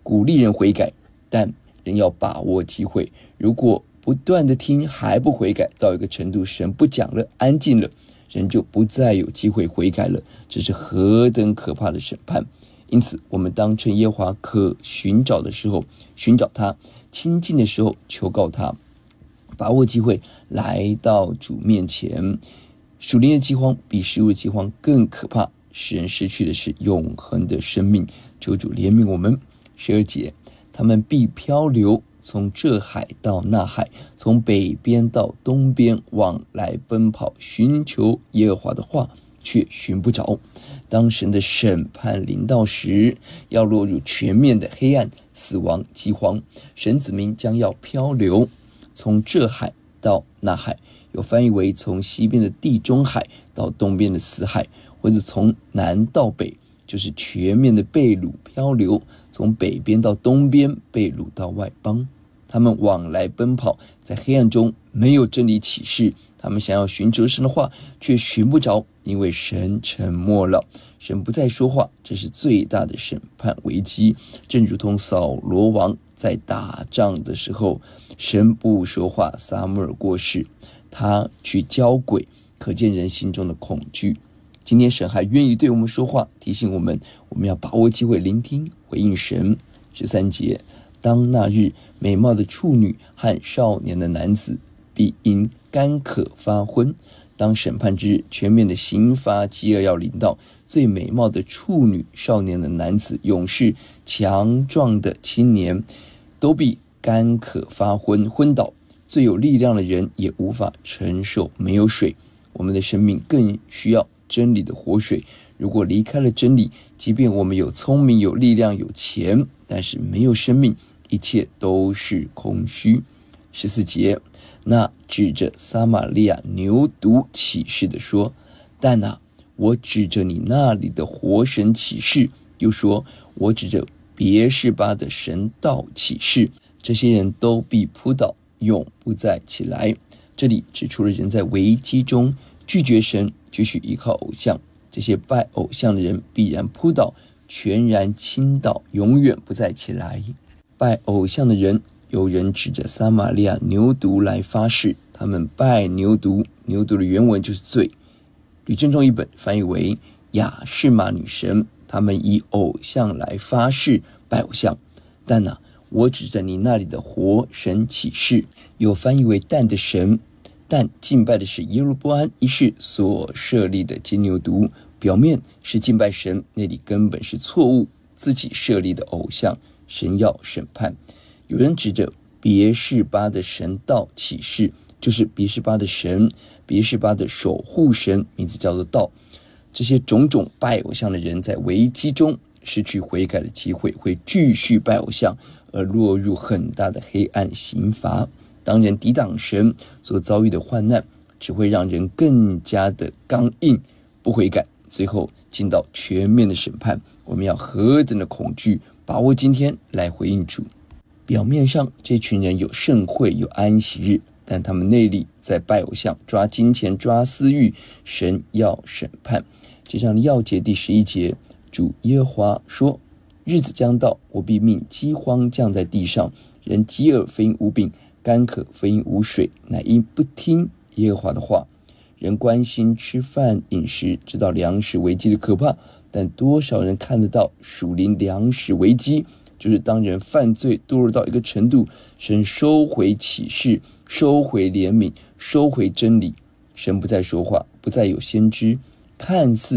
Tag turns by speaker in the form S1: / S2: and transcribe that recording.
S1: 鼓励人悔改，但人要把握机会。如果不断的听还不悔改，到一个程度，神不讲了，安静了，人就不再有机会悔改了。这是何等可怕的审判！因此，我们当趁耶和华可寻找的时候寻找他，亲近的时候求告他，把握机会来到主面前。属灵的饥荒比食物的饥荒更可怕，使人失去的是永恒的生命。求主怜悯我们。12节，他们必漂流，从这海到那海，从北边到东边，往来奔跑，寻求耶和华的话，却寻不着。当神的审判临到时，要落入全面的黑暗、死亡、饥荒，神子民将要漂流，从这海到那海，有翻译为从西边的地中海到东边的死海，或者从南到北，就是全面的被掳漂流，从北边到东边，被掳到外邦。他们往来奔跑，在黑暗中没有真理启示，他们想要寻求神的话，却寻不着，因为神沉默了，神不再说话。这是最大的审判危机，正如同扫罗王在打仗的时候，神不说话，撒母耳过世，他去交鬼，可见人心中的恐惧。今天神还愿意对我们说话，提醒我们要把握机会聆听回应神。13节，当那日，美貌的处女和少年的男子必因干渴发昏。当审判之日，全面的刑罚饥饿要临到，最美貌的处女、少年的男子、勇士、强壮的青年，都必干渴发昏，昏倒。最有力量的人也无法承受没有水。我们的生命更需要真理的活水。如果离开了真理，即便我们有聪明、有力量、有钱，但是没有生命，一切都是空虚。14节，那指着撒玛利亚牛犊起誓的说，但我指着你那里的活神起誓，又说，我指着别是巴的神道起誓，这些人都必扑倒，永不再起来。这里指出了人在危机中拒绝神，继续依靠偶像，这些拜偶像的人必然扑倒，全然倾倒，永远不再起来。拜偶像的人，有人指着撒玛利亚牛犊来发誓，他们拜牛犊，牛犊的原文就是罪。吕正中译本翻译为亚示玛女神，他们以偶像来发誓拜偶像。但我指着你那里的活神起誓，有翻译为但的神，但敬拜的是耶罗波安一世所设立的金牛犊，表面是敬拜神，那里根本是错误，自己设立的偶像，神要审判。有人指着别是巴的神道起誓，就是别是巴的神，别是巴的守护神，名字叫做道。这些种种拜偶像的人，在危机中失去悔改的机会，会继续拜偶像，而落入很大的黑暗刑罚。当人抵挡神所遭遇的患难，只会让人更加的刚硬，不悔改，最后进到全面的审判。我们要何等的恐惧，把握今天来回应主。表面上这群人有盛会，有安息日，但他们内里在拜偶像，抓金钱，抓私欲，神要审判。这章的要节第11节，主耶和华说，日子将到，我必命饥荒降在地上，人饥饿非因无饼，干渴非因无水，乃因不听耶和华的话。人关心吃饭饮食，知道粮食危机的可怕，但多少人看得到属灵粮食危机？就是当人犯罪堕落到一个程度，神收回启示，收回怜悯，收回真理，神不再说话，不再有先知，看似